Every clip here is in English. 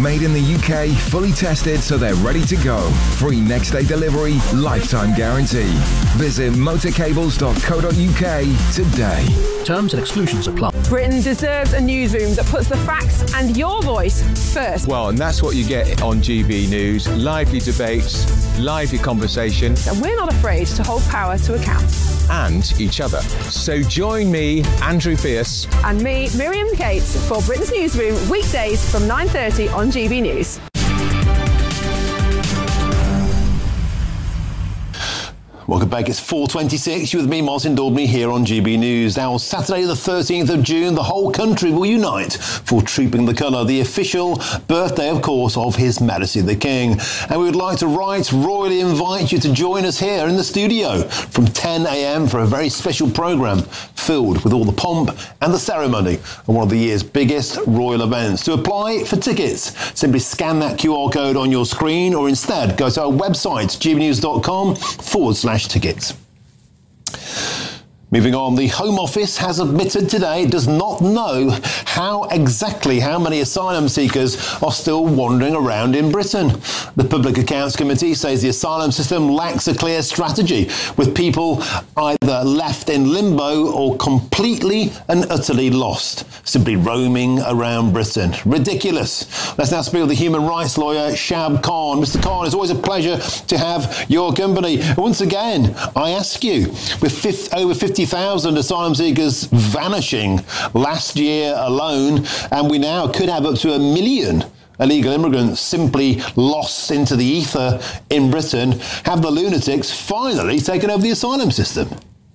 Made in the UK, fully tested so they're ready to go. Free next day delivery, lifetime guarantee. Visit motorcables.co.uk today. Terms and exclusions apply. Britain deserves a newsroom that puts the facts and your voice first. Well, and that's what you get on GB News. Lively debates, lively conversation. And we're not afraid to hold power to account. And each other. So join me, Andrew Pierce. And me, Miriam Cates, for Britain's Newsroom, weekdays from 9:30 on GB News. Welcome back. It's 4:26. You with me, Martin Daubney, here on GB News. Now, Saturday the 13th of June, the whole country will unite for Trooping the Colour, the official birthday, of course, of His Majesty the King. And we would like to royally invite you to join us here in the studio from 10 a.m. for a very special programme filled with all the pomp and the ceremony of one of the year's biggest royal events. To apply for tickets, simply scan that QR code on your screen, or instead go to our website, gbnews.com/tickets. Moving on, the Home Office has admitted today it does not know how many asylum seekers are still wandering around in Britain. The Public Accounts Committee says the asylum system lacks a clear strategy, with people either left in limbo or completely and utterly lost, simply roaming around Britain. Ridiculous. Let's now speak with the human rights lawyer, Shab Khan. Mr. Khan, it's always a pleasure to have your company. Once again, I ask you, with over 50,000 asylum seekers vanishing last year alone, and we now could have up to 1 million illegal immigrants simply lost into the ether in Britain, have the lunatics finally taken over the asylum system?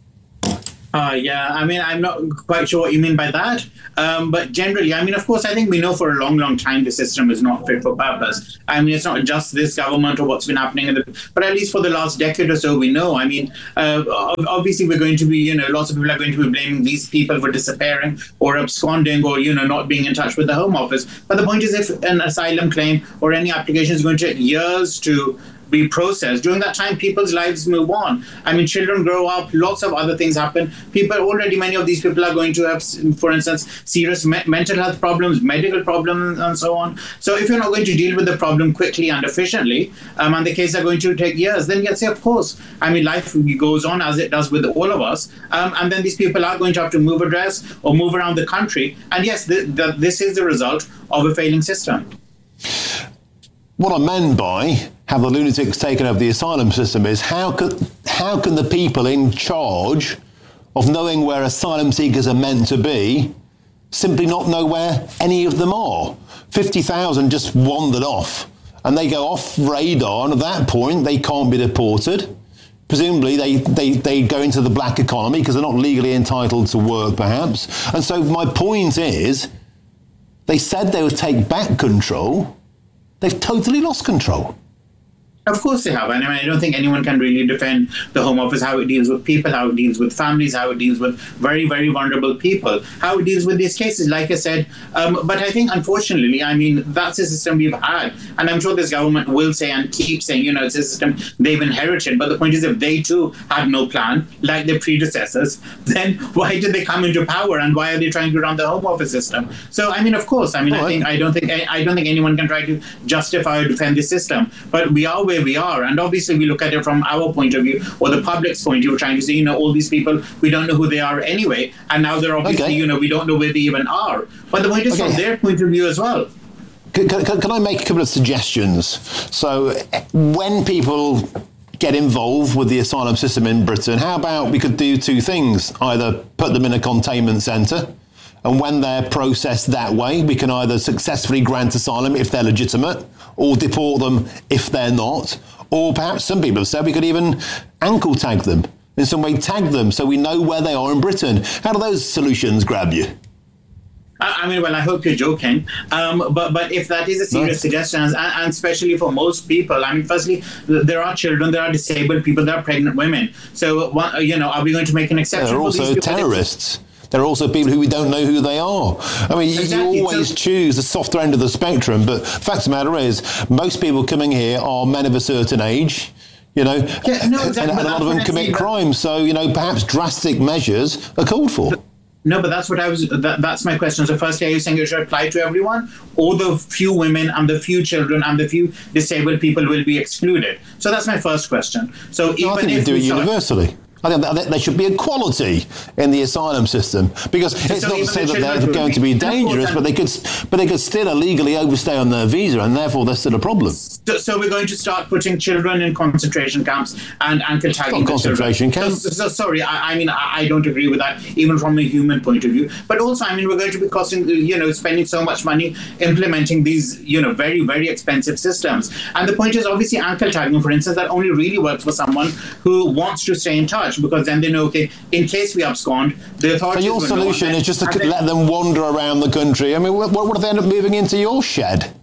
Yeah, I mean, I'm not quite sure what you mean by that. But generally, I mean, of course, I think we know for a long, long time the system is not fit for purpose. I mean, it's not just this government or what's been happening, but at least for the last decade or so, we know. I mean, obviously, we're going to be, lots of people are going to be blaming these people for disappearing or absconding or, not being in touch with the Home Office. But the point is, if an asylum claim or any application is going to take years to be processed, during that time, people's lives move on. I mean, children grow up, lots of other things happen. Many of these people are going to have, for instance, serious mental health problems, medical problems, and so on. So if you're not going to deal with the problem quickly and efficiently, and the cases are going to take years, then you'll say, of course, I mean, life goes on as it does with all of us. And then these people are going to have to move address or move around the country. And yes, this is the result of a failing system. What I meant by have the lunatics taken over the asylum system is how can the people in charge of knowing where asylum seekers are meant to be simply not know where any of them are? 50,000 just wandered off, and they go off radar, and at that point they can't be deported. Presumably they go into the black economy because they're not legally entitled to work, perhaps. And so my point is, they said they would take back control. They've totally lost control. Of course they have. And I don't think anyone can really defend the Home Office, how it deals with people, how it deals with families, how it deals with very, very vulnerable people, how it deals with these cases, like I said. But I think, unfortunately, I mean, that's a system we've had. And I'm sure this government will say and keep saying, it's a system they've inherited. But the point is, if they too had no plan, like their predecessors, then why did they come into power, and why are they trying to run the Home Office system? So, I mean, of course, I mean, I don't think anyone can try to justify or defend the system. But we are where we are, and obviously we look at it from our point of view or the public's point of view, trying to say, all these people, we don't know who they are anyway, and now they're obviously, we don't know where they even are. But the point is from their point of view as well. Can I make a couple of suggestions? So when people get involved with the asylum system in Britain, how about we could do two things? Either put them in a containment centre, and when they're processed that way, we can either successfully grant asylum if they're legitimate, or deport them if they're not. Or perhaps some people have said we could even ankle tag them, in some way tag them so we know where they are in Britain. How do those solutions grab you? I mean, well, I hope you're joking. But if that is a serious suggestion, and especially for most people, I mean, firstly, there are children, there are disabled people, there are pregnant women. So, are we going to make an exception? There are also terrorists. There are also people who we don't know who they are. I mean, you always choose the softer end of the spectrum, but the fact of the matter is, most people coming here are men of a certain age, and a lot of them commit crimes. So, perhaps drastic measures are called for. No, but that's what that's my question. So firstly, are you saying it should apply to everyone, or the few women and the few children and the few disabled people will be excluded? So that's my first question. So I think you do it universally. I think there should be equality in the asylum system, because it's not to say that they're going to be dangerous, but they could still illegally overstay on their visa, and therefore there's still a problem. So we're going to start putting children in concentration camps and tagging the concentration camps. So sorry, I mean I don't agree with that, even from a human point of view. But also, I mean, we're going to be spending so much money implementing these very, very expensive systems. And the point is, obviously, ankle tagging, for instance, that only really works for someone who wants to stay in touch, because then they know, okay, in case we abscond, the authorities. So your solution is just to let them wander around the country. I mean, what if they end up moving into your shed?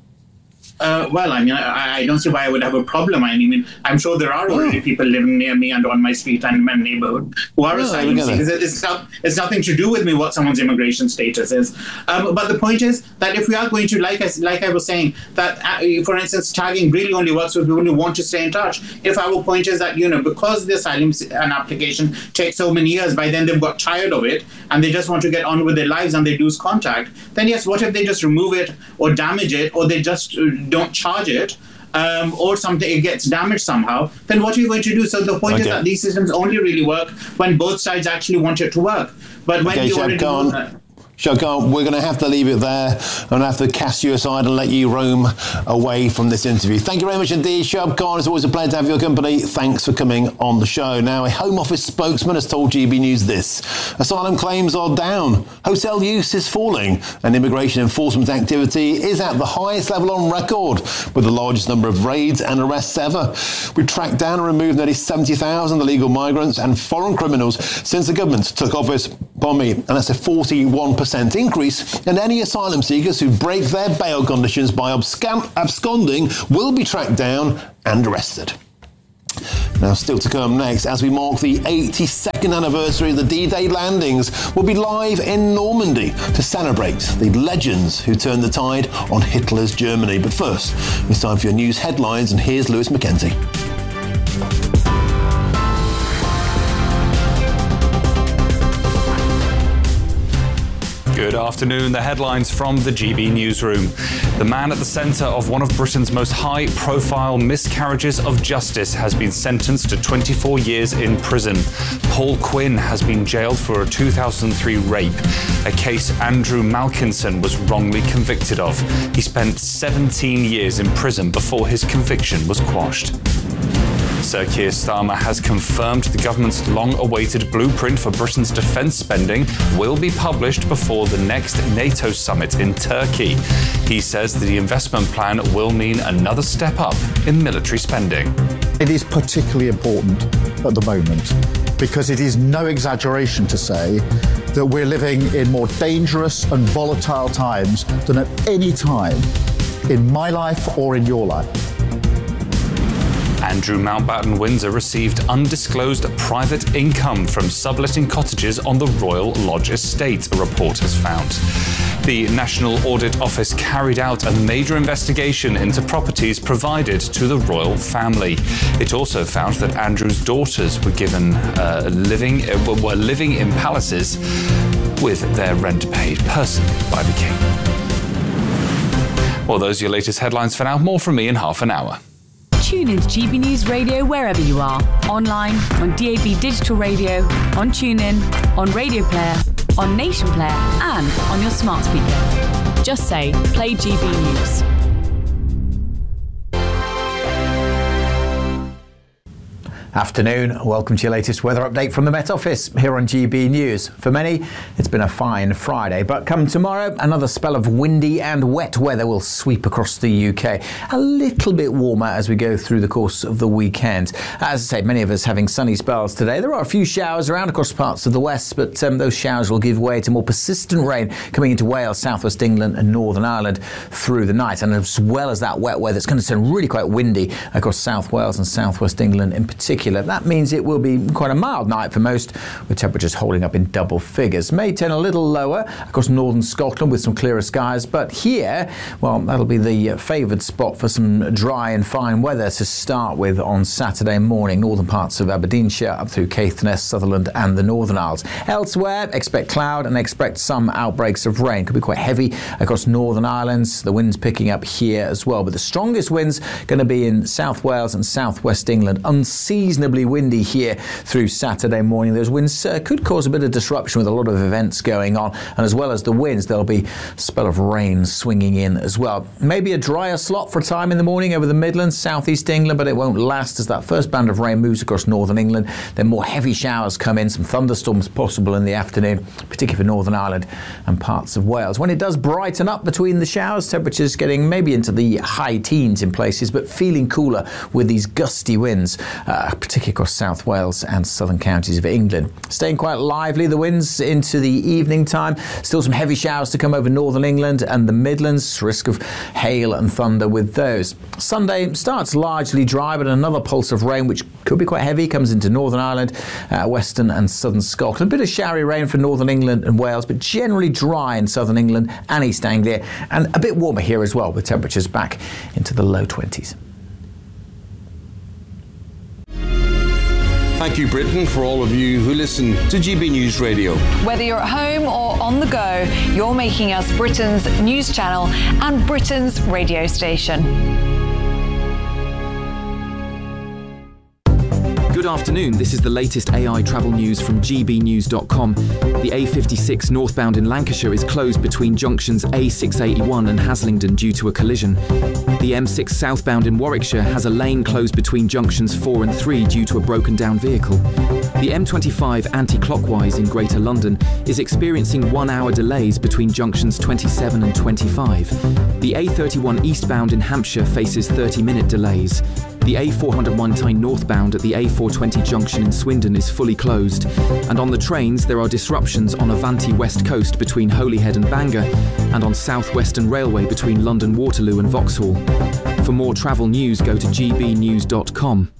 Well, I mean, I don't see why I would have a problem. I mean, I'm sure there are already people living near me and on my street and in my neighborhood who are asylum seekers. It's nothing to do with me what someone's immigration status is. But the point is that if we are going to, like I was saying, that, for instance, tagging really only works with people who want to stay in touch. If our point is that, because the asylum application takes so many years, by then they've got tired of it and they just want to get on with their lives and they lose contact, then yes, what if they just remove it or damage it, or they just don't charge it, or something, it gets damaged somehow, then what are you going to do? So the point is that these systems only really work when both sides actually want it to work. But when you already do that... Shahgan, we're going to have to leave it there. I'm going to have to cast you aside and let you roam away from this interview. Thank you very much indeed, Shahgan. It's always a pleasure to have your company. Thanks for coming on the show. Now, a Home Office spokesman has told GB News this. Asylum claims are down, hotel use is falling, and immigration enforcement activity is at the highest level on record, with the largest number of raids and arrests ever. We've tracked down and removed nearly 70,000 illegal migrants and foreign criminals since the government took office. And that's a 41% increase, and any asylum seekers who break their bail conditions by absconding will be tracked down and arrested. Now, still to come next, as we mark the 82nd anniversary of the D-Day landings, we'll be live in Normandy to celebrate the legends who turned the tide on Hitler's Germany. But first, it's time for your news headlines, and here's Lewis Mackenzie. Good afternoon. The headlines from the GB Newsroom. The man at the centre of one of Britain's most high-profile miscarriages of justice has been sentenced to 24 years in prison. Paul Quinn has been jailed for a 2003 rape, a case Andrew Malkinson was wrongly convicted of. He spent 17 years in prison before his conviction was quashed. Sir Keir Starmer has confirmed the government's long-awaited blueprint for Britain's defence spending will be published before the next NATO summit in Turkey. He says that the investment plan will mean another step up in military spending. It is particularly important at the moment because it is no exaggeration to say that we're living in more dangerous and volatile times than at any time in my life or in your life. Andrew Mountbatten Windsor received undisclosed private income from subletting cottages on the Royal Lodge estate, a report has found. The National Audit Office carried out a major investigation into properties provided to the royal family. It also found that Andrew's daughters were living in palaces with their rent paid personally by the King. Well, those are your latest headlines for now. More from me in half an hour. Tune into GB News Radio wherever you are. Online, on DAB Digital Radio, on TuneIn, on Radio Player, on Nation Player, and on your smart speaker. Just say, play GB News. Afternoon, welcome to your latest weather update from the Met Office here on GB News. For many, it's been a fine Friday, but come tomorrow, another spell of windy and wet weather will sweep across the UK. A little bit warmer as we go through the course of the weekend. As I say, many of us having sunny spells today. There are a few showers around across parts of the west, but those showers will give way to more persistent rain coming into Wales, southwest England and Northern Ireland through the night. And as well as that wet weather, it's going to turn really quite windy across South Wales and southwest England in particular. particular. That means it will be quite a mild night for most, with temperatures holding up in double figures. May turn a little lower across northern Scotland with some clearer skies, but here, well, that'll be the favoured spot for some dry and fine weather to start with on Saturday morning. Northern parts of Aberdeenshire up through Caithness, Sutherland and the Northern Isles. Elsewhere, expect cloud and expect some outbreaks of rain. Could be quite heavy across Northern Islands. The wind's picking up here as well, but the strongest winds going to be in South Wales and southwest England. Unseasonably windy here through Saturday morning. Those winds could cause a bit of disruption with a lot of events going on, and as well as the winds, there'll be a spell of rain swinging in as well. Maybe a drier slot for a time in the morning over the Midlands, southeast England, but it won't last as that first band of rain moves across northern England. Then more heavy showers come in, some thunderstorms possible in the afternoon, particularly for Northern Ireland and parts of Wales. When it does brighten up between the showers, temperatures getting maybe into the high teens in places, but feeling cooler with these gusty winds, particularly across South Wales and southern counties of England. Staying quite lively, the winds into the evening time. Still some heavy showers to come over northern England and the Midlands. Risk of hail and thunder with those. Sunday starts largely dry, but another pulse of rain, which could be quite heavy, comes into Northern Ireland, western and southern Scotland. A bit of showery rain for northern England and Wales, but generally dry in southern England and East Anglia, and a bit warmer here as well, with temperatures back into the low 20s. Thank you, Britain, for all of you who listen to GB News Radio. Whether you're at home or on the go, you're making us Britain's news channel and Britain's radio station. Good afternoon, this is the latest AI travel news from gbnews.com. The A56 northbound in Lancashire is closed between junctions A681 and Haslingden due to a collision. The M6 southbound in Warwickshire has a lane closed between junctions 4 and 3 due to a broken down vehicle. The M25 anti-clockwise in Greater London is experiencing 1-hour delays between junctions 27 and 25. The A31 eastbound in Hampshire faces 30-minute delays. The A401 Tyne northbound at the A420 junction in Swindon is fully closed. And on the trains, there are disruptions on Avanti West Coast between Holyhead and Bangor, and on South Western Railway between London Waterloo and Vauxhall. For more travel news, go to gbnews.com.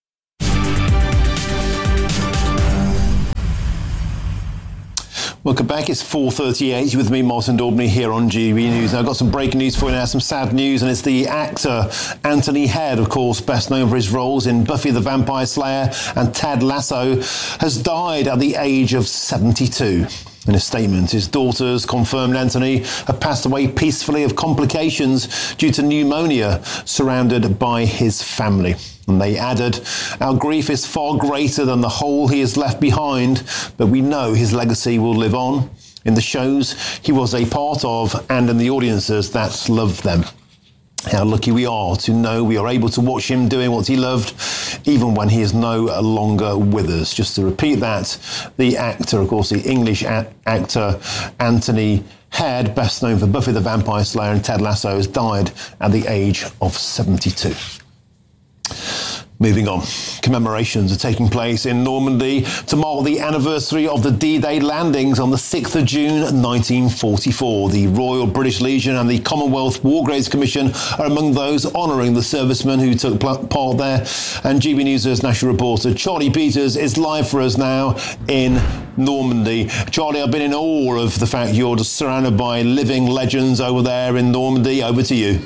Welcome back. It's 4:38. You're with me, Martin Daubney, here on GB News. Now, I've got some breaking news for you now, some sad news, and it's the actor Anthony Head, of course, best known for his roles in Buffy the Vampire Slayer and Ted Lasso, has died at the age of 72. In a statement, his daughters confirmed Anthony had passed away peacefully of complications due to pneumonia, surrounded by his family. And they added, "Our grief is far greater than the hole he has left behind, but we know his legacy will live on in the shows he was a part of and in the audiences that loved them." How lucky we are to know we are able to watch him doing what he loved, even when he is no longer with us. Just to repeat that, the actor, of course, the English actor Anthony Head, best known for Buffy the Vampire Slayer and Ted Lasso, has died at the age of 72. Moving on, commemorations are taking place in Normandy to mark the anniversary of the D-Day landings on the 6th of June 1944. The Royal British Legion and the Commonwealth War Graves Commission are among those honouring the servicemen who took part there. And GB News' national reporter Charlie Peters is live for us now in Normandy. Charlie, I've been in awe of the fact you're just surrounded by living legends over there in Normandy. Over to you.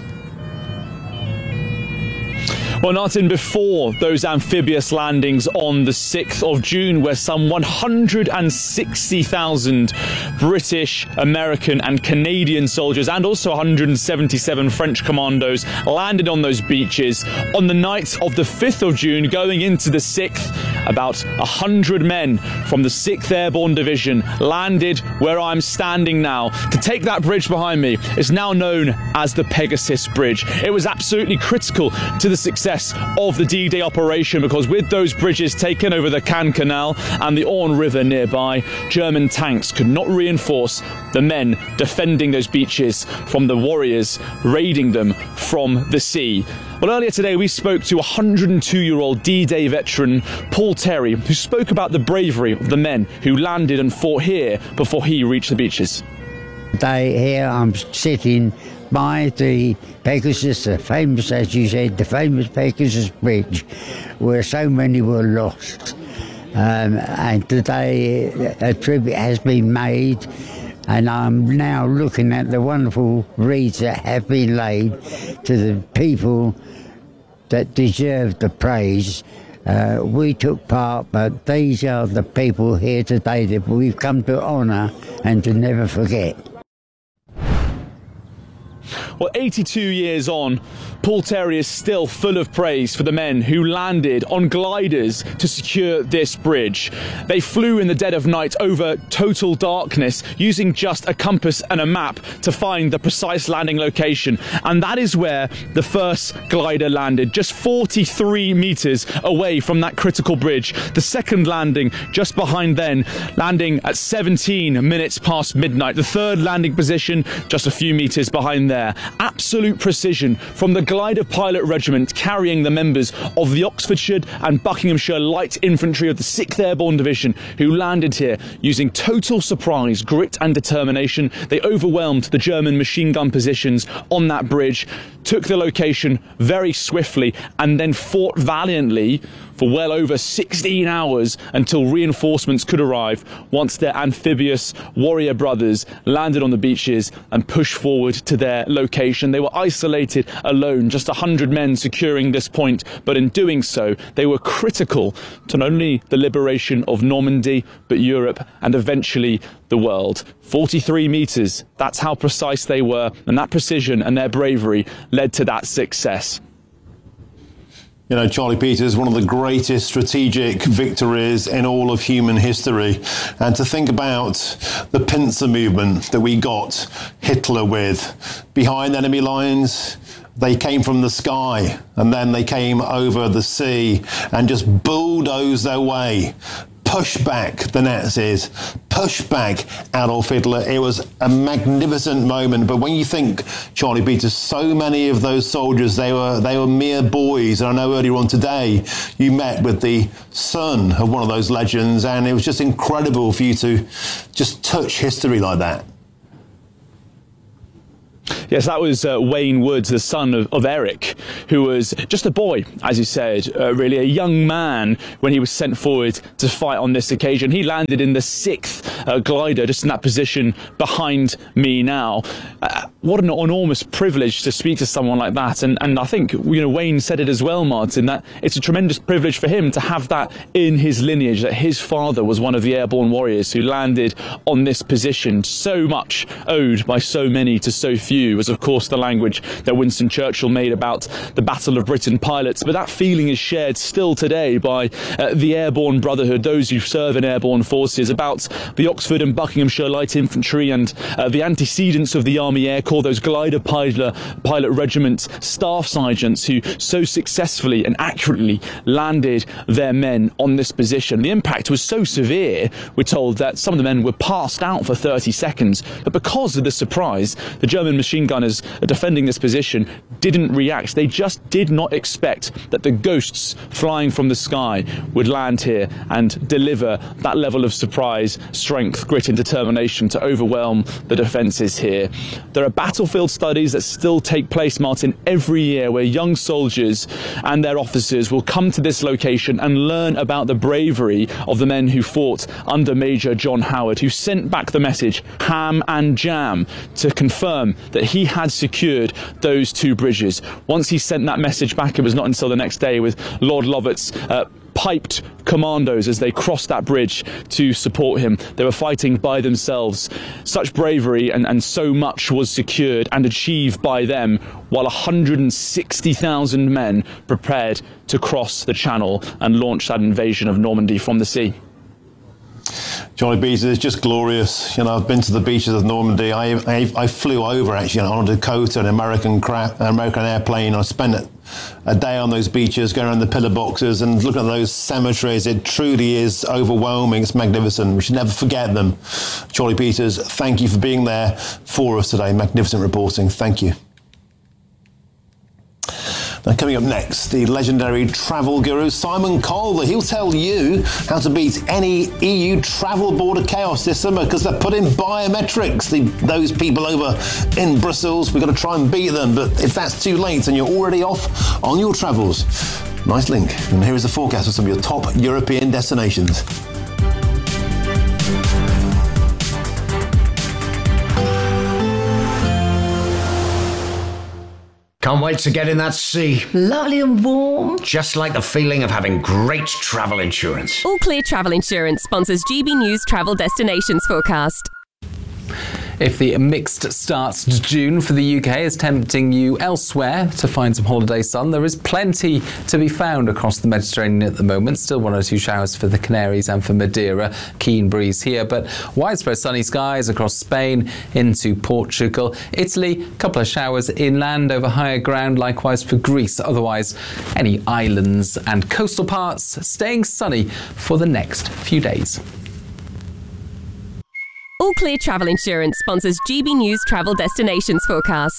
Well, Martin, before those amphibious landings on the 6th of June, where some 160,000 British, American and Canadian soldiers and also 177 French commandos landed on those beaches, on the night of the 5th of June, going into the 6th, about 100 men from the 6th Airborne Division landed where I'm standing now. To take that bridge behind me is now known as the Pegasus Bridge. It was absolutely critical to the success of the D-Day operation, because with those bridges taken over the Caen Canal and the Orne River nearby, German tanks could not reinforce the men defending those beaches from the warriors raiding them from the sea. Well, earlier today we spoke to 102-year-old D-Day veteran Paul Terry, who spoke about the bravery of the men who landed and fought here before he reached the beaches. Today here I'm sitting by the Pegasus, the famous, as you said, the famous Pegasus Bridge, where so many were lost. And today a tribute has been made, and I'm now looking at the wonderful wreaths that have been laid to the people that deserve the praise. We took part, but these are the people here today that we've come to honour and to never forget. Well, 82 years on, Paul Terry is still full of praise for the men who landed on gliders to secure this bridge. They flew in the dead of night over total darkness, using just a compass and a map to find the precise landing location. And that is where the first glider landed, just 43 metres away from that critical bridge. The second landing just behind then, landing at 17 minutes past midnight. The third landing position just a few metres behind there. Absolute precision from the glider pilot regiment carrying the members of the Oxfordshire and Buckinghamshire Light Infantry of the 6th Airborne Division, who landed here using total surprise, grit and determination. They overwhelmed the German machine gun positions on that bridge, took the location very swiftly, and then fought valiantly for well over 16 hours until reinforcements could arrive once their amphibious warrior brothers landed on the beaches and pushed forward to their location. They were isolated alone, just 100 men securing this point, but in doing so, they were critical to not only the liberation of Normandy, but Europe and eventually the world. 43 metres, that's how precise they were, and that precision and their bravery led to that success. You know, Charlie Peters, one of the greatest strategic victories in all of human history. And to think about the pincer movement that we got Hitler with behind enemy lines, they came from the sky and then they came over the sea and just bulldozed their way. Push back the Nazis, push back Adolf Hitler. It was a magnificent moment. But when you think, Charlie Peters, so many of those soldiers, they were mere boys. And I know earlier on today, you met with the son of one of those legends, and it was just incredible for you to just touch history like that. Yes, that was Wayne Woods, the son of Eric, who was just a boy, as you said, really a young man when he was sent forward to fight on this occasion. He landed in the 6th glider, just in that position behind me now. What an enormous privilege to speak to someone like that. And I think, you know, Wayne said it as well, Martin, that it's a tremendous privilege for him to have that in his lineage, that his father was one of the airborne warriors who landed on this position. So much owed by so many to so few was, of course, the language that Winston Churchill made about the Battle of Britain pilots. But that feeling is shared still today by the Airborne Brotherhood, those who serve in airborne forces, about the Oxford and Buckinghamshire Light Infantry and the antecedents of the Army Air Corps, those glider pilot regiment staff sergeants who so successfully and accurately landed their men on this position. The impact was so severe, we're told, that some of the men were passed out for 30 seconds. But because of the surprise, the German machine gunners defending this position didn't react. They just did not expect that the ghosts flying from the sky would land here and deliver that level of surprise, strength, grit and determination to overwhelm the defences here. There are battlefield studies that still take place, Martin, every year, where young soldiers and their officers will come to this location and learn about the bravery of the men who fought under Major John Howard, who sent back the message ham and jam to confirm that he had secured those two bridges. Once he sent that message back, it was not until the next day with Lord Lovat's piped commandos as they crossed that bridge to support him. They were fighting by themselves. Such bravery and so much was secured and achieved by them, while 160,000 men prepared to cross the Channel and launch that invasion of Normandy from the sea. Charlie Peters, it's just glorious. You know, I've been to the beaches of Normandy. I flew over actually on a Dakota, an American airplane. I spent a day on those beaches, going around the pillar boxes and looking at those cemeteries. It truly is overwhelming. It's magnificent. We should never forget them. Charlie Peters, thank you for being there for us today. Magnificent reporting. Thank you. Now, coming up next, the legendary travel guru Simon Culver. He'll tell you how to beat any EU travel border chaos this summer because they're putting biometrics. Those people over in Brussels, we've got to try and beat them. But if that's too late and you're already off on your travels, nice link. And here is the forecast for some of your top European destinations. Can't wait to get in that sea. Lovely and warm. Just like the feeling of having great travel insurance. All Clear Travel Insurance sponsors GB News Travel Destinations Forecast. If the mixed start to June for the UK is tempting you elsewhere to find some holiday sun, there is plenty to be found across the Mediterranean at the moment. Still 1 or 2 showers for the Canaries and for Madeira. Keen breeze here, but widespread sunny skies across Spain into Portugal. Italy, a couple of showers inland over higher ground, likewise for Greece. Otherwise, any islands and coastal parts staying sunny for the next few days. All Clear Travel Insurance sponsors GB News Travel Destinations Forecast.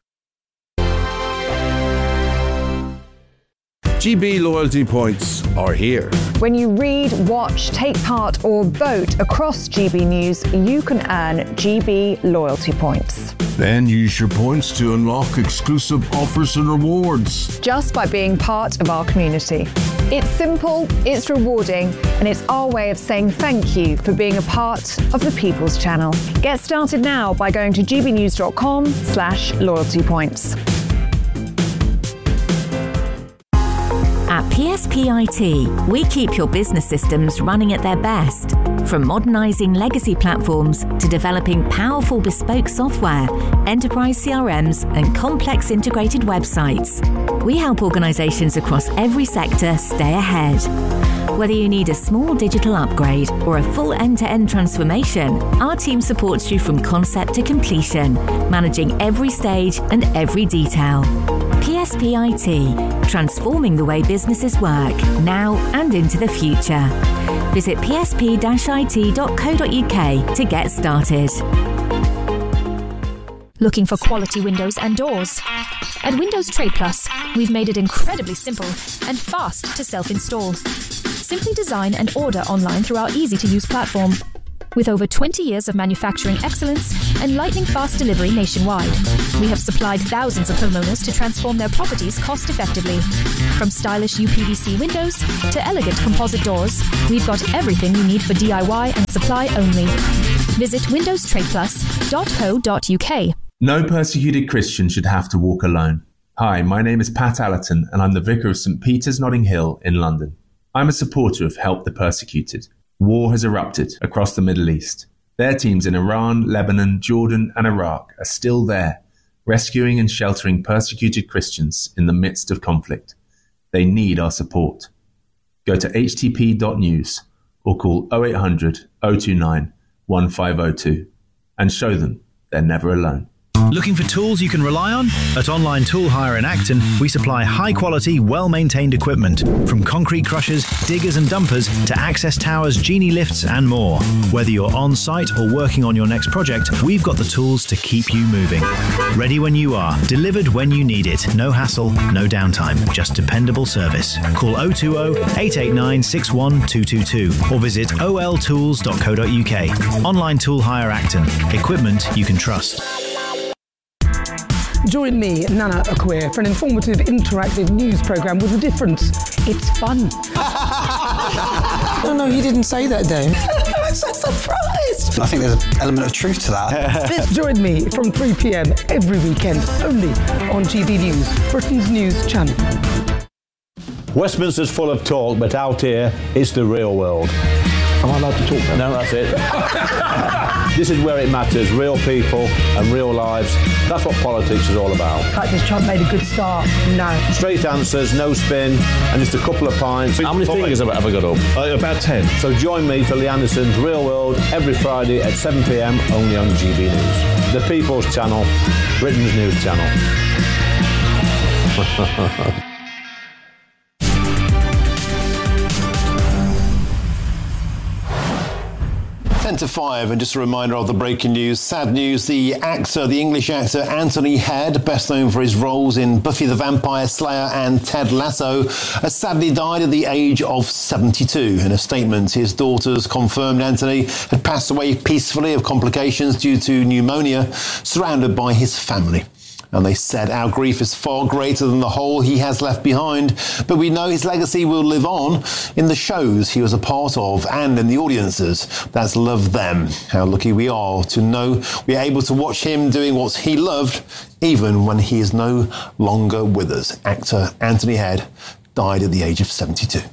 GB loyalty points are here. When you read, watch, take part or vote across GB News, you can earn GB loyalty points. Then use your points to unlock exclusive offers and rewards. Just by being part of our community. It's simple, it's rewarding, and it's our way of saying thank you for being a part of the People's Channel. Get started now by going to gbnews.com/loyalty points. At PSP IT, we keep your business systems running at their best. From modernising legacy platforms to developing powerful bespoke software, enterprise CRMs and complex integrated websites, we help organisations across every sector stay ahead. Whether you need a small digital upgrade or a full end-to-end transformation, our team supports you from concept to completion, managing every stage and every detail. PSP IT, transforming the way businesses work, now and into the future. Visit psp-it.co.uk to get started. Looking for quality windows and doors? At Windows Trade Plus, we've made it incredibly simple and fast to self-install. Simply design and order online through our easy-to-use platform. With over 20 years of manufacturing excellence and lightning-fast delivery nationwide, we have supplied thousands of homeowners to transform their properties cost-effectively. From stylish UPVC windows to elegant composite doors, we've got everything you need for DIY and supply only. Visit windowstradeplus.co.uk. No persecuted Christian should have to walk alone. Hi, my name is Pat Allerton and I'm the Vicar of St Peter's Notting Hill in London. I'm a supporter of Help the Persecuted. War has erupted across the Middle East. Their teams in Iran, Lebanon, Jordan and Iraq are still there, rescuing and sheltering persecuted Christians in the midst of conflict. They need our support. Go to htp.news or call 0800 029 1502 and show them they're never alone. Looking for tools you can rely on? At Online Tool Hire in Acton, we supply high-quality, well-maintained equipment, from concrete crushers, diggers and dumpers to access towers, genie lifts and more. Whether you're on-site or working on your next project, we've got the tools to keep you moving. Ready when you are, delivered when you need it. No hassle, no downtime, just dependable service. Call 020-889-61222 or visit oltools.co.uk. Online Tool Hire Acton. Equipment you can trust. Join me, Nana Akweer, for an informative, interactive news programme with a difference. It's fun. No, you didn't say that, Dave. I'm so surprised. I think there's an element of truth to that. Join me from 3 p.m. every weekend, only on GB News, Britain's news channel. Westminster's full of talk, but out here, it's the real world. Am I allowed to talk now? No, that's it. This is where it matters, real people and real lives. That's what politics is all about. In fact, has Trump made a good start? No. Straight answers, no spin, and just a couple of pints. How many fingers have I ever got up? About 10. So join me for Lee Anderson's Real World every Friday at 7 p.m, only on GB News. The People's Channel, Britain's news channel. 10 to 5, and just a reminder of the breaking news. Sad news, the English actor Anthony Head, best known for his roles in Buffy the Vampire Slayer and Ted Lasso, has sadly died at the age of 72. In a statement, his daughters confirmed Anthony had passed away peacefully of complications due to pneumonia, surrounded by his family. And they said, our grief is far greater than the hole he has left behind, but we know his legacy will live on in the shows he was a part of and in the audiences that love them. How lucky we are to know we are able to watch him doing what he loved, even when he is no longer with us. Actor Anthony Head died at the age of 72.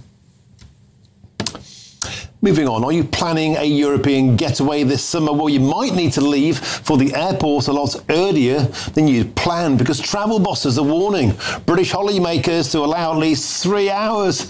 Moving on, are you planning a European getaway this summer? Well, you might need to leave for the airport a lot earlier than you'd planned, because travel bosses are warning British holidaymakers to allow at least 3 hours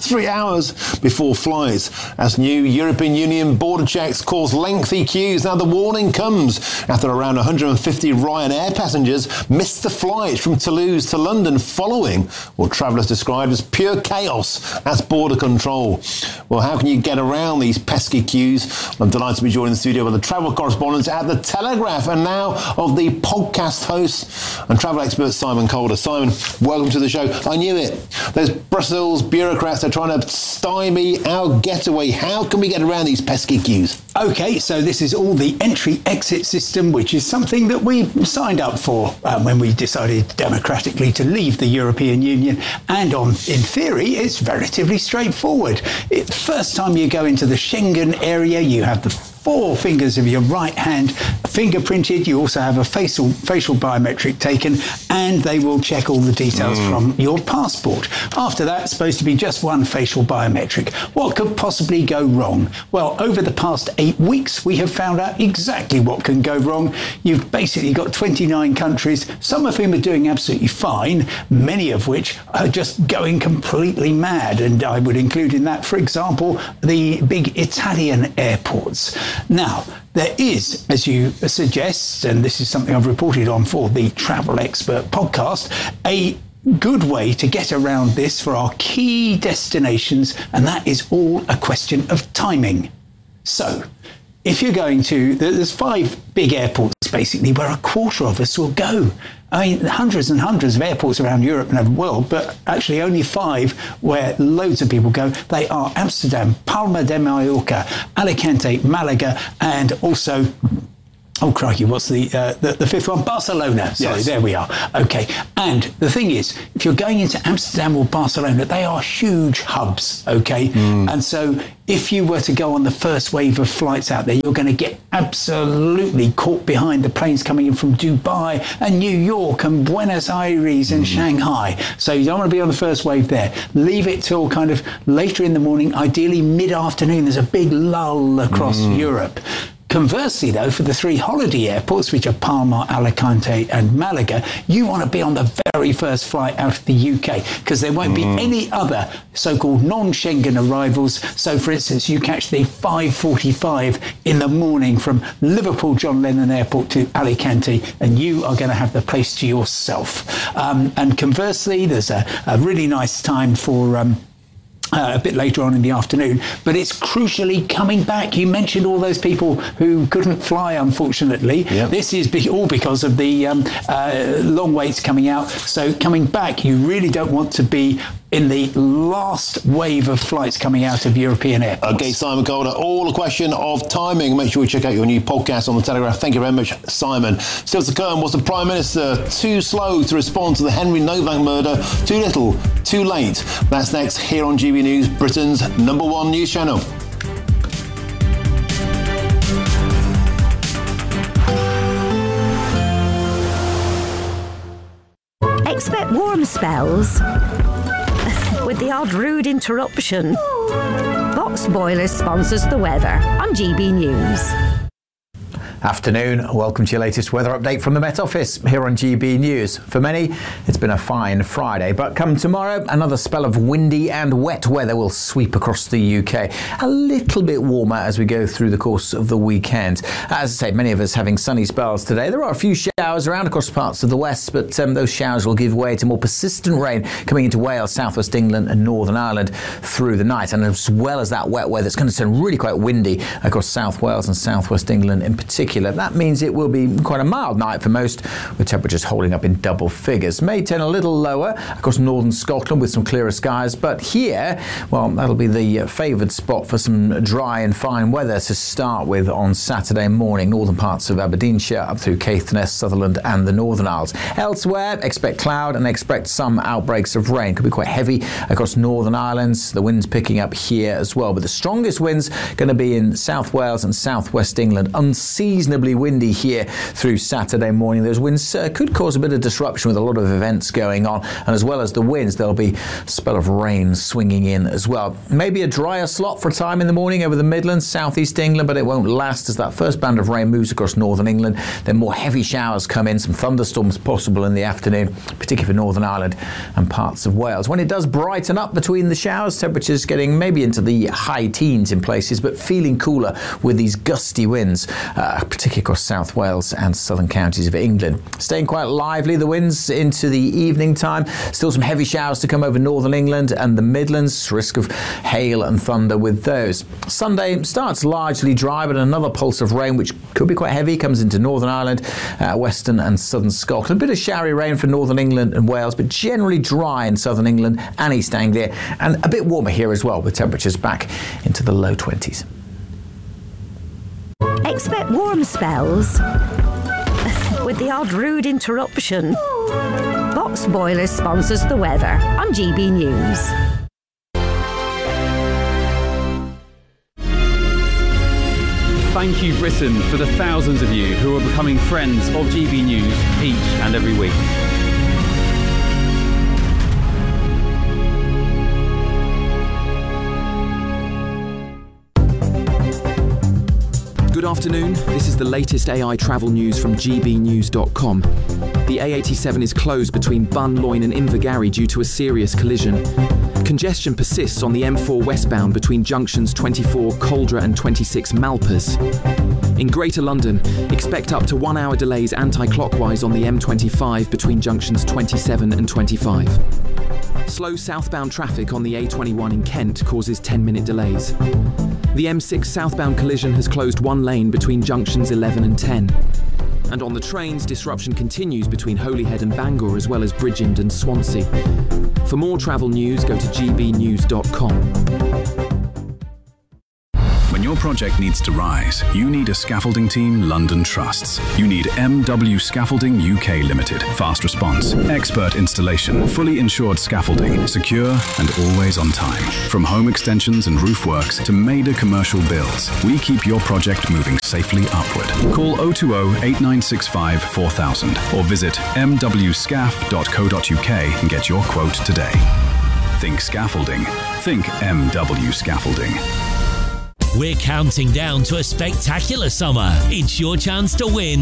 before flights, as new European Union border checks cause lengthy queues. Now, the warning comes after around 150 Ryanair passengers missed the flight from Toulouse to London following what travellers described as pure chaos at border control. Well, how can you get around these pesky queues? I'm delighted to be joined in the studio by the travel correspondent at The Telegraph, and now of the podcast host and travel expert Simon Calder. Simon, welcome to the show. I knew it. Those Brussels bureaucrats are trying to stymie our getaway. How can we get around these pesky queues? OK, so this is all the entry-exit system, which is something that we signed up for when we decided democratically to leave the European Union. And in theory, it's relatively straightforward. The first time you go into the Schengen area, you have the 4 fingers of your right hand fingerprinted. You also have a facial biometric taken, and they will check all the details from your passport. After that, it's supposed to be just one facial biometric. What could possibly go wrong? Well, over the past 8 weeks, we have found out exactly what can go wrong. You've basically got 29 countries, some of whom are doing absolutely fine, many of which are just going completely mad. And I would include in that, for example, the big Italian airports. Now, there is, as you suggest, and this is something I've reported on for the Travel Expert podcast, a good way to get around this for our key destinations, and that is all a question of timing. So, if you're going to, there's 5 big airports basically where a quarter of us will go. I mean, hundreds and hundreds of airports around Europe and the world, but actually only 5 where loads of people go. They are Amsterdam, Palma de Mallorca, Alicante, Malaga, and also, oh crikey, what's the 5th one? Barcelona. Sorry, yes. There we are. Okay. And the thing is, if you're going into Amsterdam or Barcelona, they are huge hubs, okay? And so if you were to go on the first wave of flights out there, you're going to get absolutely caught behind the planes coming in from Dubai and New York and Buenos Aires and Shanghai. So you don't want to be on the first wave there. Leave it till kind of later in the morning, ideally mid-afternoon. There's a big lull across Europe. Conversely, though, for the 3 holiday airports, which are Palma, Alicante and Malaga, you want to be on the very first flight out of the UK, because there won't be any other so-called non-Schengen arrivals. So, for instance, you catch the 5:45 in the morning from Liverpool John Lennon Airport to Alicante, and you are going to have the place to yourself. And conversely, there's a really nice time for a bit later on in the afternoon, but it's crucially coming back. You mentioned all those people who couldn't fly, unfortunately. Yep. This is all because of the long waits coming out. So coming back, you really don't want to be in the last wave of flights coming out of European airports. Okay, Simon Calder, all a question of timing. Make sure you check out your new podcast on The Telegraph. Thank you very much, Simon. Still to come, was the Prime Minister too slow to respond to the Henry Novak murder? Too little, too late? That's next here on GB News, Britain's #1 news channel. Expect warm spells with the odd rude interruption. Box Boilers sponsors the weather on GB News. Afternoon. Welcome to your latest weather update from the Met Office here on GB News. For many, it's been a fine Friday, but come tomorrow, another spell of windy and wet weather will sweep across the UK. A little bit warmer as we go through the course of the weekend. As I say, many of us having sunny spells today. There are a few showers around across parts of the west, but those showers will give way to more persistent rain coming into Wales, southwest England and Northern Ireland through the night. And as well as that wet weather, it's going to turn really quite windy across South Wales and southwest England in particular. That means it will be quite a mild night for most, with temperatures holding up in double figures. May turn a little lower across northern Scotland with some clearer skies, but here, well, that'll be the favoured spot for some dry and fine weather to start with on Saturday morning. Northern parts of Aberdeenshire up through Caithness, Sutherland and the Northern Isles. Elsewhere, expect cloud and expect some outbreaks of rain. Could be quite heavy across Northern Ireland. The wind's picking up here as well, but the strongest winds going to be in South Wales and southwest England. Unseasonably windy here through Saturday morning. Those winds could cause a bit of disruption with a lot of events going on, and as well as the winds, there'll be a spell of rain swinging in as well. Maybe a drier slot for a time in the morning over the Midlands, southeast England, but it won't last as that first band of rain moves across northern England. Then more heavy showers come in, some thunderstorms possible in the afternoon, particularly for Northern Ireland and parts of Wales. When it does brighten up between the showers, temperatures getting maybe into the high teens in places, but feeling cooler with these gusty winds, particularly across South Wales and southern counties of England. Staying quite lively, the winds into the evening time. Still some heavy showers to come over northern England and the Midlands. Risk of hail and thunder with those. Sunday starts largely dry, but another pulse of rain, which could be quite heavy, comes into Northern Ireland, western and southern Scotland. A bit of showery rain for northern England and Wales, but generally dry in southern England and East Anglia, and a bit warmer here as well, with temperatures back into the low 20s. Expect warm spells with the odd rude interruption. Box Boilers sponsors the weather on GB News. Thank you, Britain, for the thousands of you who are becoming friends of GB News each and every week. Good afternoon, this is the latest AI travel news from gbnews.com. The A87 is closed between Bun, Loyne and Invergarry due to a serious collision. Congestion persists on the M4 westbound between junctions 24 Caldra and 26 Malpas. In Greater London, expect up to 1 hour delays anti-clockwise on the M25 between junctions 27 and 25. Slow southbound traffic on the A21 in Kent causes 10-minute delays. The M6 southbound collision has closed one lane between junctions 11 and 10. And on the trains, disruption continues between Holyhead and Bangor, as well as Bridgend and Swansea. For more travel news, go to gbnews.com. When your project needs to rise, you need a scaffolding team London trusts. You need MW Scaffolding UK Limited. Fast response, expert installation, fully insured scaffolding, secure and always on time. From home extensions and roof works to major commercial builds, we keep your project moving safely upward. Call 020 8965 4000 or visit mwscaf.co.uk and get your quote today. Think scaffolding. Think MW Scaffolding. We're counting down to a spectacular summer. It's your chance to win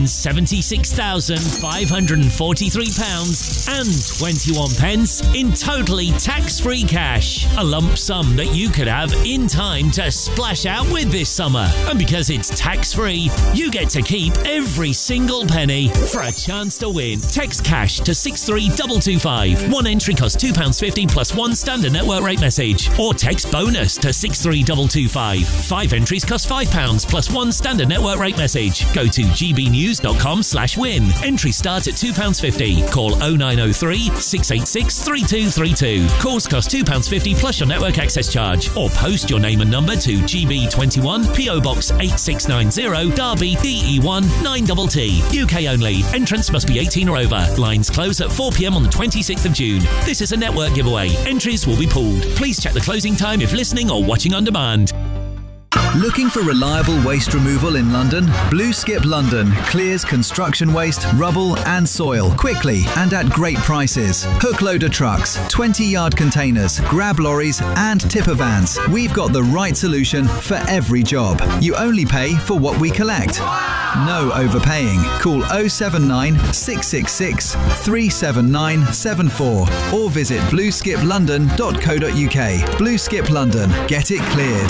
£76,543 and 21 pence in totally tax-free cash. A lump sum that you could have in time to splash out with this summer. And because it's tax-free, you get to keep every single penny. For a chance to win, text cash to 63225. One entry costs £2.50 plus one standard network rate message. Or text bonus to 63225. 5 entries cost £5 plus one standard network rate message. Go to gbnews.com/win. Entries start at £2.50. Call 0903 686 3232. Calls cost £2.50 plus your network access charge. Or post your name and number to GB21 PO Box 8690 Derby DE1 9TT. UK only. Entrance must be 18 or over. Lines close at 4 p.m. on the 26th of June. This is a network giveaway. Entries will be pooled. Please check the closing time if listening or watching on demand. Looking for reliable waste removal in London? Blue Skip London clears construction waste, rubble and soil quickly and at great prices. Hook loader trucks, 20-yard containers, grab lorries and tipper vans. We've got the right solution for every job. You only pay for what we collect. No overpaying. Call 079 666 37974 or visit blueskiplondon.co.uk. Blue Skip London. Get it cleared.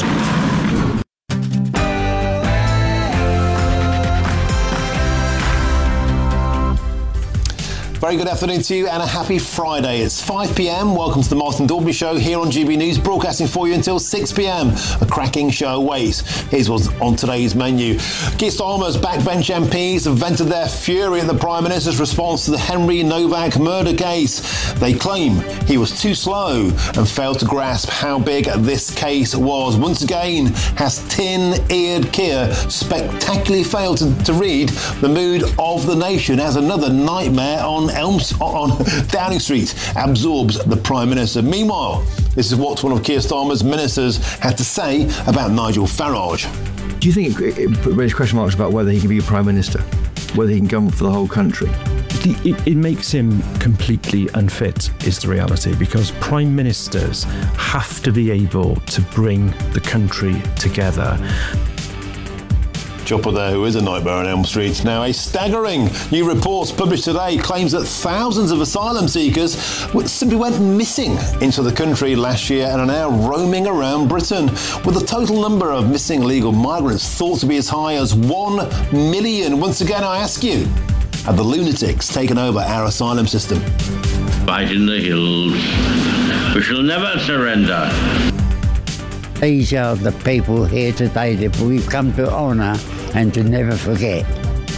Very good afternoon to you and a happy Friday. It's 5 p.m. Welcome to the Martin Daubney Show here on GB News, broadcasting for you until 6 p.m. A cracking show awaits. Here's what's on today's menu. Keir Starmer's backbench MPs have vented their fury at the Prime Minister's response to the Henry Novak murder case. They claim he was too slow and failed to grasp how big this case was. Once again, has tin-eared Keir spectacularly failed to read the mood of the nation as another nightmare on Downing Street absorbs the Prime Minister. Meanwhile, this is what one of Keir Starmer's ministers had to say about Nigel Farage. Do you think it raises question marks about whether he can be a Prime Minister, whether he can govern for the whole country? It makes him completely unfit, is the reality, because Prime Ministers have to be able to bring the country together. Chopper there, who is a nightmare on Elm Street. Now, a staggering new report published today claims that thousands of asylum seekers simply went missing into the country last year and are now roaming around Britain, with the total number of missing illegal migrants thought to be as high as 1 million. Once again, I ask you, have the lunatics taken over our asylum system? Fight in the hills. We shall never surrender. These are the people here today that we've come to honour and to never forget.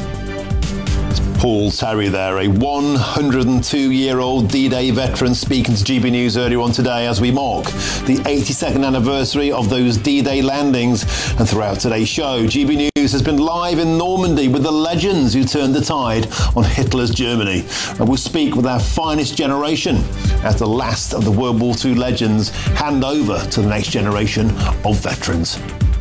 Paul Terry there, a 102-year-old D-Day veteran, speaking to GB News earlier on today as we mark the 82nd anniversary of those D-Day landings. And throughout today's show, GB News has been live in Normandy with the legends who turned the tide on Hitler's Germany. And we'll speak with our finest generation as the last of the World War II legends hand over to the next generation of veterans.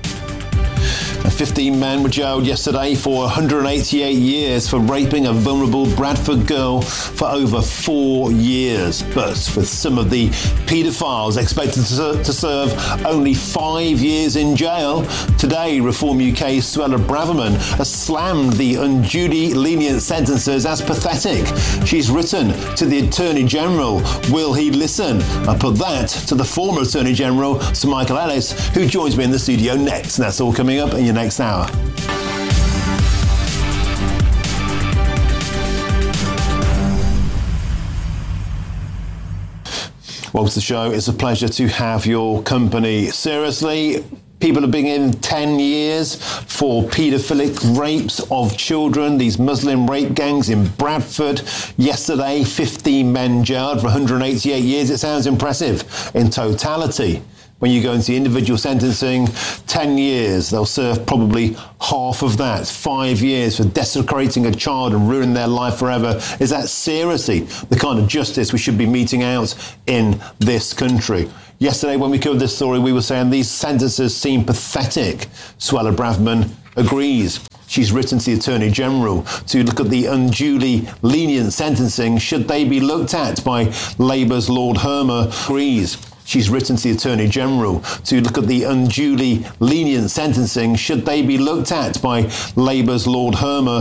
15 men were jailed yesterday for 188 years for raping a vulnerable Bradford girl for over 4 years. But with some of the paedophiles expected to serve only 5 years in jail, today Reform UK's Suella Braverman has slammed the unduly lenient sentences as pathetic. She's written to the Attorney General, will he listen? I put that to the former Attorney General, Sir Michael Ellis, who joins me in the studio next. And that's all coming up in your next hour. Welcome to the show. It's a pleasure to have your company. Seriously, people are being in 10 years for paedophilic rapes of children, these Muslim rape gangs in Bradford. Yesterday, 15 men jailed for 188 years. It sounds impressive in totality. When you go into individual sentencing, 10 years, they'll serve probably half of that. 5 years for desecrating a child and ruining their life forever. Is that seriously the kind of justice we should be meting out in this country? Yesterday, when we covered this story, we were saying these sentences seem pathetic. Suella Braverman agrees. She's written to the Attorney General to look at the unduly lenient sentencing. Should they be looked at by Labour's Lord Hermer? Agrees. She's written to the Attorney General to look at the unduly lenient sentencing. Should they be looked at by Labour's Lord Hermer?